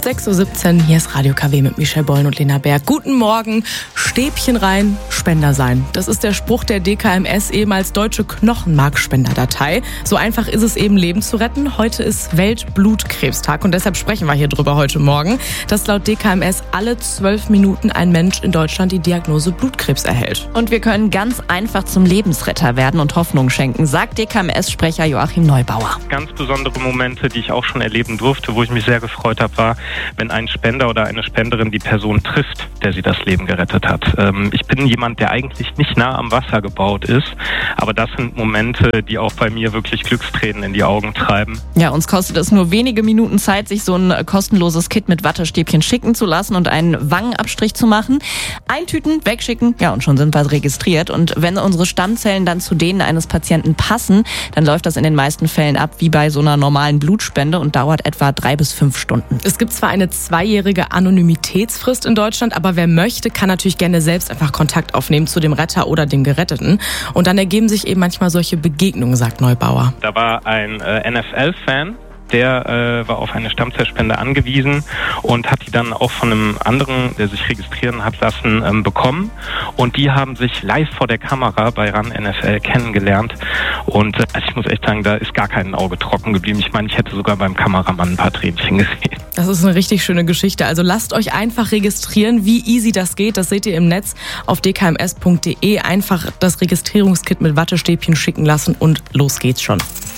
6.17 Uhr, hier ist Radio KW mit Michelle Bollen und Lena Berg. Guten Morgen, Stäbchen rein, Spender sein. Das ist der Spruch der DKMS, ehemals Deutsche Knochenmarkspenderdatei. So einfach ist es eben, Leben zu retten. Heute ist Weltblutkrebstag und deshalb sprechen wir hier drüber heute Morgen, dass laut DKMS alle 12 Minuten ein Mensch in Deutschland die Diagnose Blutkrebs erhält. Und wir können ganz einfach zum Lebensretter werden und Hoffnung schenken, sagt DKMS-Sprecher Joachim Neubauer. Ganz besondere Momente, die ich auch schon erleben durfte, wo ich mich sehr gefreut habe, war, wenn ein Spender oder eine Spenderin die Person trifft, der sie das Leben gerettet hat. Ich bin jemand, der eigentlich nicht nah am Wasser gebaut ist, aber das sind Momente, die auch bei mir wirklich Glückstränen in die Augen treiben. Ja, uns kostet es nur wenige Minuten Zeit, sich so ein kostenloses Kit mit Wattestäbchen schicken zu lassen und einen Wangenabstrich zu machen. Eintüten, wegschicken, ja, und schon sind wir registriert. Und wenn unsere Stammzellen dann zu denen eines Patienten passen, dann läuft das in den meisten Fällen ab wie bei so einer normalen Blutspende und dauert etwa 3 bis 5 Stunden. Es gibt zwar eine 2-jährige Anonymitätsfrist in Deutschland, aber wer möchte, kann natürlich gerne selbst einfach Kontakt aufnehmen zu dem Retter oder dem Geretteten. Und dann ergeben sich eben manchmal solche Begegnungen, sagt Neubauer. Da war ein NFL-Fan, der war auf eine Stammzellspende angewiesen und hat die dann auch von einem anderen, der sich registrieren hat lassen, bekommen. Und die haben sich live vor der Kamera bei RAN NFL kennengelernt. Und also ich muss echt sagen, da ist gar kein Auge trocken geblieben. Ich meine, ich hätte sogar beim Kameramann ein paar Tränchen gesehen. Das ist eine richtig schöne Geschichte. Also lasst euch einfach registrieren, wie easy das geht. Das seht ihr im Netz auf dkms.de. Einfach das Registrierungskit mit Wattestäbchen schicken lassen und los geht's schon.